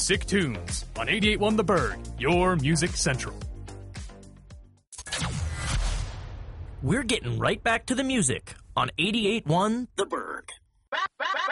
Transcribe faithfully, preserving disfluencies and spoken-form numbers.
Sick Tunes on eighty-eight point one The Berg, your music central. We're getting right back to the music on eighty-eight point one The Berg.